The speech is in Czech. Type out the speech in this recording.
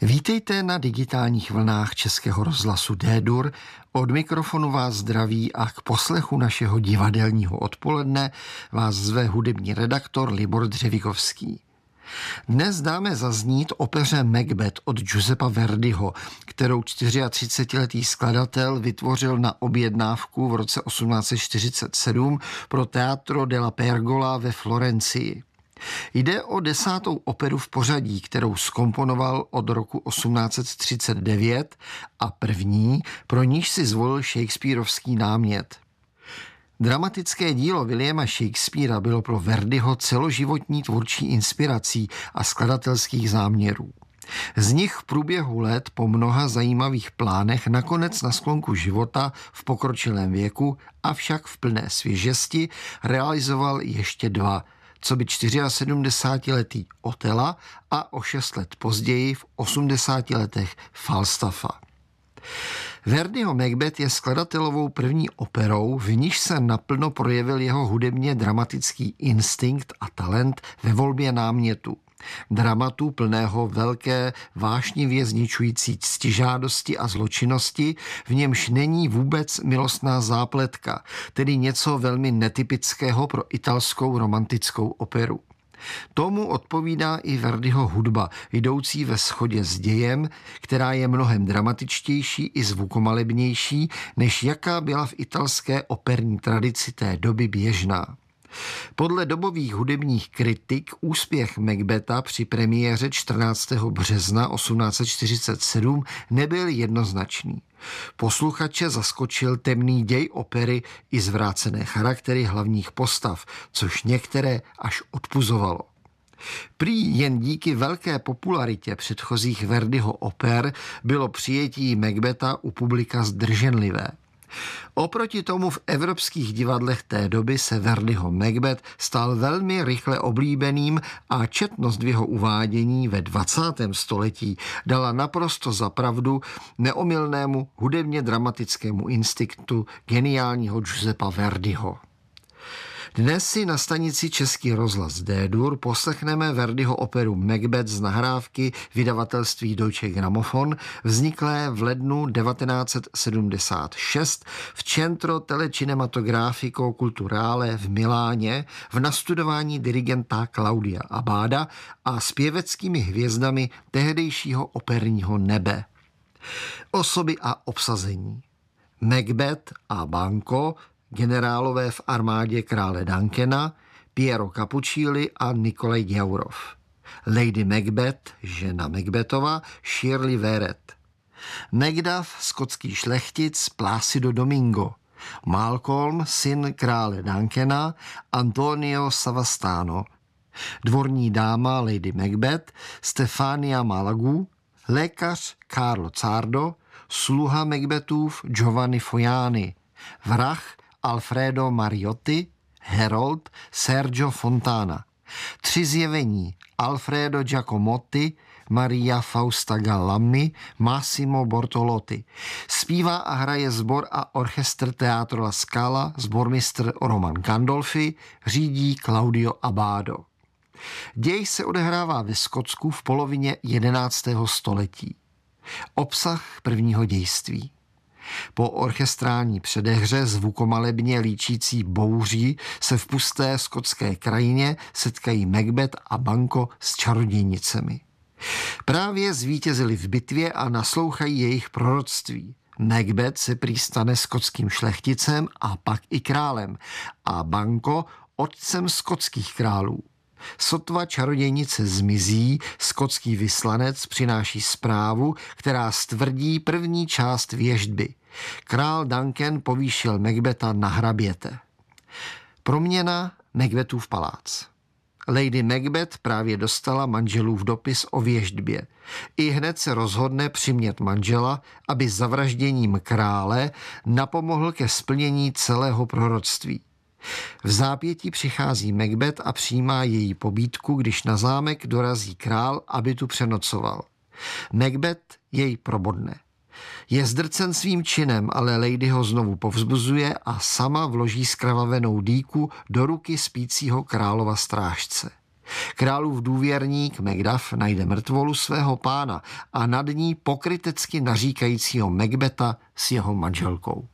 Vítejte na digitálních vlnách Českého rozhlasu D-Dur. Od mikrofonu vás zdraví a k poslechu našeho divadelního odpoledne vás zve hudební redaktor Libor Dřevikovský. Dnes dáme zaznít opeře Macbeth od Giuseppa Verdiho, kterou 34letý skladatel vytvořil na objednávku v roce 1847 pro Teatro della Pergola ve Florencii. Jde o 10. operu v pořadí, kterou zkomponoval od roku 1839 a první, pro níž si zvolil shakespearovský námět. Dramatické dílo Williama Shakespeara bylo pro Verdiho celoživotní tvůrčí inspirací a skladatelských záměrů. Z nich v průběhu let po mnoha zajímavých plánech nakonec na sklonku života v pokročilém věku, avšak v plné svěžesti, realizoval ještě dva, coby 74letý Otela a o 6 let později v 80 letech Falstaffa. Verdiho Macbeth je skladatelovou první operou, v níž se naplno projevil jeho hudebně dramatický instinkt a talent ve volbě námětu. Dramatu plného velké, vášnivě zničující ctižádosti a zločinnosti, v němž není vůbec milostná zápletka, tedy něco velmi netypického pro italskou romantickou operu. Tomu odpovídá i Verdiho hudba, jdoucí ve shodě s dějem, která je mnohem dramatičtější i zvukomalebnější, než jaká byla v italské operní tradici té doby běžná. Podle dobových hudebních kritik úspěch Macbetha při premiéře 14. března 1847 nebyl jednoznačný. Posluchače zaskočil temný děj opery i zvrácené charaktery hlavních postav, což některé až odpuzovalo. Prý jen díky velké popularitě předchozích Verdiho oper bylo přijetí Macbetha u publika zdrženlivé. Oproti tomu v evropských divadlech té doby se Verdiho Macbeth stal velmi rychle oblíbeným a četnost v jeho uvádění ve 20. století dala naprosto za pravdu neomylnému hudebně dramatickému instinktu geniálního Giuseppa Verdiho. Dnes si na stanici Český rozhlas D-Dur poslechneme Verdiho operu Macbeth z nahrávky vydavatelství Deutsche Grammophon, vzniklé v lednu 1976 v Centro Telecinematografico Culturale v Miláně v nastudování dirigenta Claudia Abbada a zpěveckými hvězdami tehdejšího operního nebe. Osoby a obsazení. Macbeth a Banco, generálové v armádě krále Duncana, Piero Capuccilli a Nikolaj Děurov. Lady Macbeth, žena Macbethova, Shirley Verrett. Macduff, skotský šlechtic, Placido Domingo. Malcolm, syn krále Duncana, Antonio Savastano. Dvorní dáma Lady Macbeth, Stefania Malagu. Lékař Carlo Cardo, sluha Macbethův Giovanni Foiani. Vrah Alfredo Mariotti, herold Sergio Fontana. 3 zjevení Alfredo Giacomotti, Maria Fausta Gallammi, Massimo Bortolotti. Zpívá a hraje sbor a orchestr Teatro La Scala, sbormistr Roman Gandolfi, řídí Claudio Abbado. Děj se odehrává ve Skotsku v polovině 11. století. Obsah prvního dějství. Po orchestrální předehře zvukomalebně líčící bouří se v pusté skotské krajině setkají Macbeth a Banco s čarodějnicemi. Právě zvítězili v bitvě a naslouchají jejich proroctví. Macbeth se prý stane skotským šlechticem a pak i králem a Banco otcem skotských králů. Sotva čarodějnice zmizí, skotský vyslanec přináší zprávu, která stvrdí první část věštby. Král Duncan povýšil Macbetha na hraběte. Proměna Macbethův palác. Lady Macbeth právě dostala manželův dopis o věštbě. I hned se rozhodne přimět manžela, aby zavražděním krále napomohl ke splnění celého proroctví. V zápětí přichází Macbeth a přijímá její pobídku, když na zámek dorazí král, aby tu přenocoval. Macbeth jej probodne. Je zdrcen svým činem, ale lady ho znovu povzbuzuje a sama vloží zkrvavenou dýku do ruky spícího králova strážce. Králův důvěrník Macduff najde mrtvolu svého pána a nad ní pokrytecky naříkajícího Macbetha s jeho manželkou.